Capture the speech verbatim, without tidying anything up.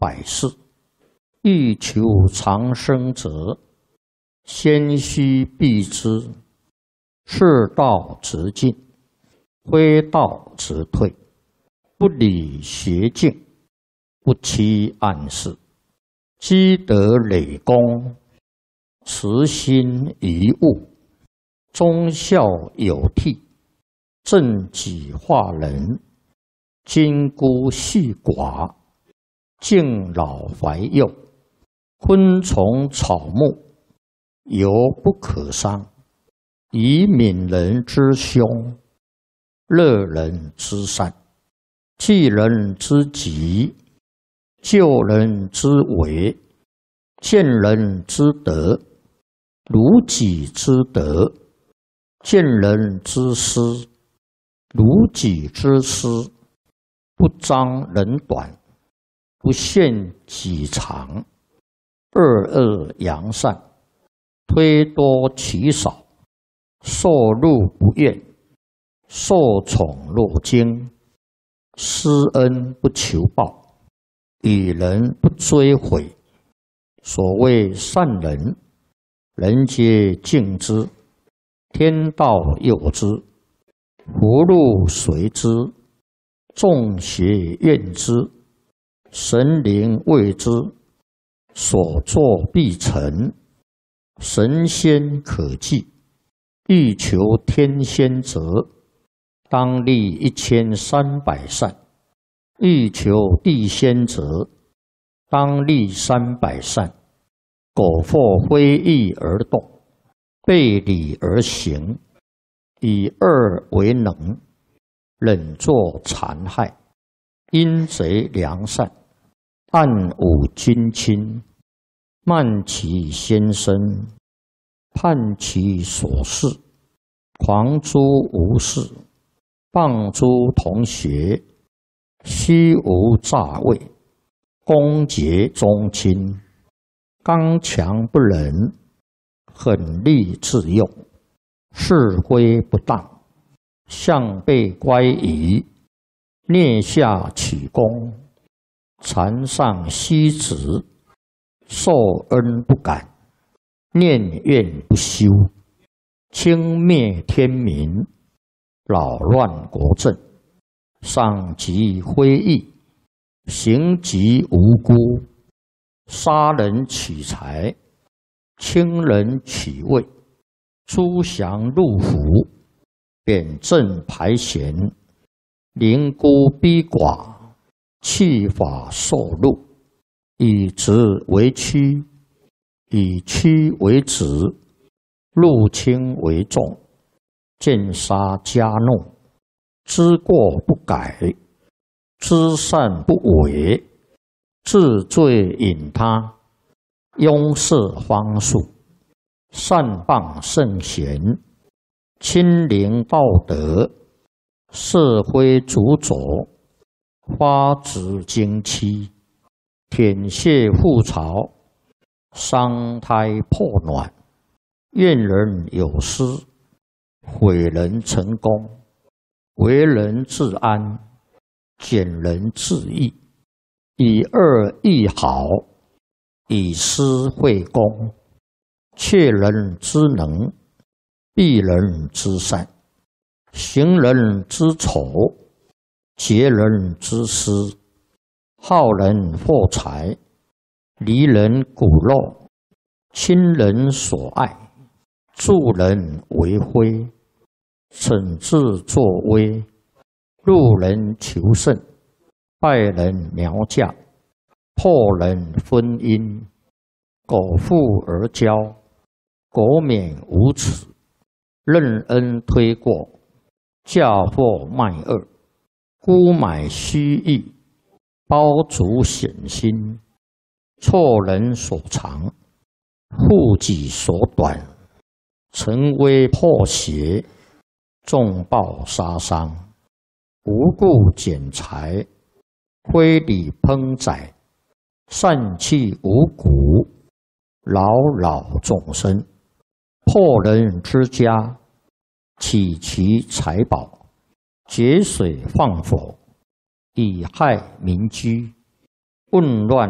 百世。欲求长生者，先须避之。是道直进，非道直退。不理邪径，不欺暗室。积德累功，慈心遗物。忠孝有悌，正己化人。金孤细寡，敬老怀幼。昆虫草木，犹不可伤。以悯人之凶，乐人之善。济人之急，救人之危。见人之德，如己之德。见人之私，如己之私。不彰人短，不限己长。恶恶扬善，推多其少。受禄不怨，受宠若惊。施恩不求报，与人不追悔。所谓善人，人皆敬之，天道佑之，福禄随之，众邪怨之，神灵畏之。所作必成，神仙可祭。欲求天仙者，当立一千三百善；欲求地仙者，当立三百善。苟或非义而动，背礼而行，以恶为能，忍作残害，阴贼良善，暗侮君亲，慢其先生，叛其所事，狂诸无事，谤诸同学，虚无诈伪，恭结宗亲，刚强不仁，狠戾自用，是非不当，向背乖疑，蹑下取功，残上息止，受恩不感，念怨不休，轻蔑天民，扰乱国政，伤及非义，行及无辜，杀人取财，轻人取位，诸降入府，贬正排贤，凌孤逼寡，弃法受禄，以直为曲，以曲为直，入轻为重，见杀加怒，知过不改，知善不为，治罪引他，拥塞方术，善谤圣贤，亲临道德，社会主佐，花枝经期，舔血覆巢，伤胎破卵，怨人有失，毁人成功，为人自安，减人自义，以恶易好，以私会公，窃人之能，避人之善，行人之丑，劫人之私，好人获财，离人骨肉，亲人所爱，助人为非，惩治作威，入人求胜，败人苗嫁，破人婚姻，苟富而骄，苟免无耻，任恩推过，嫁祸卖恶，沽买虚意，包足险心，错人所长，护己所短，成威破邪，重暴杀伤，无故减财，非礼烹宰，散弃五谷，扰扰众生，破人之家，起其财宝，节水放火，以害民居，混乱